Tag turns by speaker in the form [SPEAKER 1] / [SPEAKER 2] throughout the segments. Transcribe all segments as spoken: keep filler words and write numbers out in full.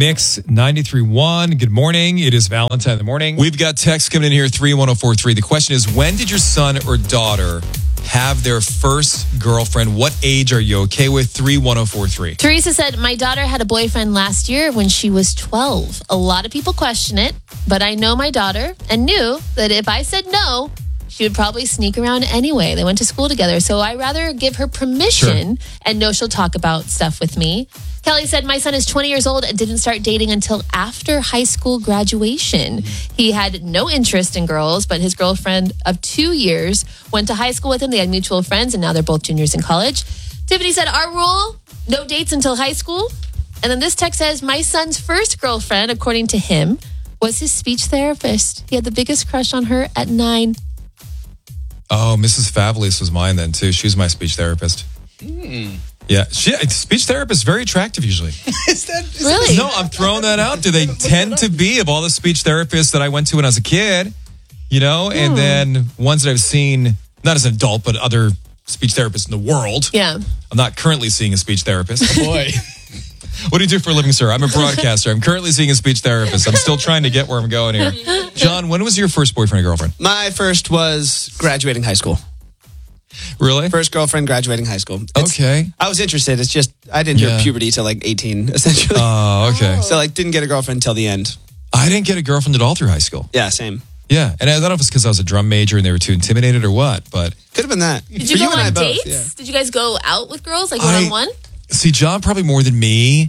[SPEAKER 1] Mix ninety-three point one. Good morning. It is Valentine in the morning. We've got text coming in here, three one zero four three. The question is, when did your son or daughter have their first girlfriend? What age are you okay with? three one zero four three.
[SPEAKER 2] Teresa said, my daughter had a boyfriend last year when she was twelve. A lot of people question it, but I know my daughter and knew that if I said no, she would probably sneak around anyway. They went to school together, so I rather give her permission
[SPEAKER 1] Sure.
[SPEAKER 2] and know she'll talk about stuff with me. Kelly said, my son is twenty years old and didn't start dating until after high school graduation. He had no interest in girls, but his girlfriend of two years went to high school with him. They had mutual friends, and now they're both juniors in college. Tiffany said, our rule, no dates until high school. And then this text says, my son's first girlfriend, according to him, was his speech therapist. He had the biggest crush on her at nine.
[SPEAKER 1] Oh, Missus Favalis was mine then, too. She was my speech therapist.
[SPEAKER 3] Hmm.
[SPEAKER 1] Yeah, she, speech therapist, very attractive usually.
[SPEAKER 3] Is that is
[SPEAKER 2] Really?
[SPEAKER 1] No, I'm throwing that out. Do they tend to be, of all the speech therapists that I went to when I was a kid, you know, and then ones that I've seen, not as an adult, but other speech therapists in the world.
[SPEAKER 2] Yeah.
[SPEAKER 1] I'm not currently seeing a speech therapist.
[SPEAKER 3] Boy.
[SPEAKER 1] What do you do for a living, sir? I'm a broadcaster. I'm currently seeing a speech therapist. I'm still trying to get where I'm going here. John, when was your first boyfriend or girlfriend?
[SPEAKER 3] My first was graduating high school.
[SPEAKER 1] Really?
[SPEAKER 3] First girlfriend graduating high school. It's-
[SPEAKER 1] Okay.
[SPEAKER 3] I was interested. It's just, I didn't
[SPEAKER 1] Yeah.
[SPEAKER 3] hit puberty till like eighteen, essentially.
[SPEAKER 1] Oh, okay.
[SPEAKER 3] so like didn't get a girlfriend till the end.
[SPEAKER 1] I didn't get a girlfriend at all through high school.
[SPEAKER 3] Yeah, same.
[SPEAKER 1] Yeah. And I don't know if it's because I was a drum major and they were too intimidated or what, but
[SPEAKER 3] Could have been that.
[SPEAKER 2] Did you
[SPEAKER 3] For
[SPEAKER 2] go
[SPEAKER 3] and I
[SPEAKER 2] on
[SPEAKER 3] both,
[SPEAKER 2] dates?
[SPEAKER 3] yeah.
[SPEAKER 2] Did you guys go out with girls, like
[SPEAKER 1] I-
[SPEAKER 2] one-on-one?
[SPEAKER 1] see, John probably more than me.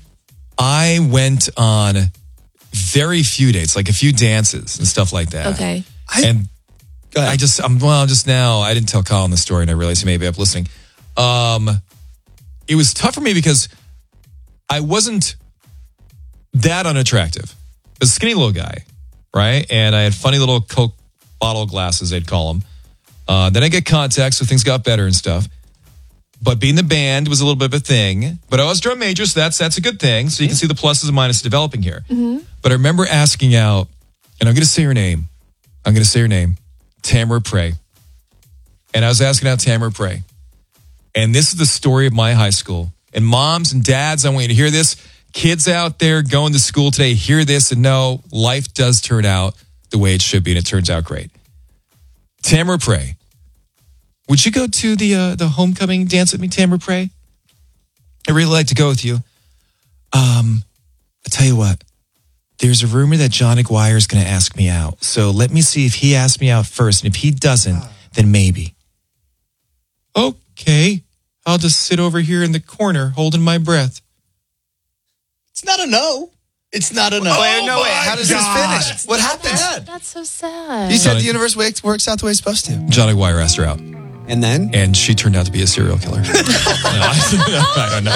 [SPEAKER 1] I went on very few dates, like a few dances and stuff like that.
[SPEAKER 2] Okay.
[SPEAKER 1] And
[SPEAKER 3] Go ahead.
[SPEAKER 1] I just, I'm, well, just now, I didn't tell Colin the story and I realized he may be up listening. Um, it was tough for me because I wasn't that unattractive. I was a skinny little guy, right? And I had funny little Coke bottle glasses, they'd call them. Uh, then I get contacts, so things got better and stuff. But being the band was a little bit of a thing. But I was drum major, so that's that's a good thing. So you can see the pluses and minuses developing here. But I remember asking out, and I'm going to say her name. I'm going to say her name, Tamara Prey. And I was asking out Tamara Prey. And this is the story of my high school. And moms and dads, I want you to hear this. Kids out there going to school today, hear this and know life does turn out the way it should be, and it turns out great. Tamara Prey. Would you go to the uh, the homecoming dance with me, Tamara Prey? I'd really like to go with you. Um, I'll tell you what. There's a rumor that John Aguirre is going to ask me out. So let me see if he asks me out first. And if he doesn't, then maybe. Okay. I'll just sit over here in the corner holding my breath.
[SPEAKER 4] It's not a no. It's not a no.
[SPEAKER 3] Wait, no, wait. How does
[SPEAKER 4] God.
[SPEAKER 3] this finish? What happens?
[SPEAKER 2] That's so sad.
[SPEAKER 3] You said
[SPEAKER 1] Johnny-
[SPEAKER 3] the universe works, works out the way it's supposed to.
[SPEAKER 1] John Aguirre asked her out.
[SPEAKER 3] And then?
[SPEAKER 1] And she turned out to be a serial killer. No, I, I don't know.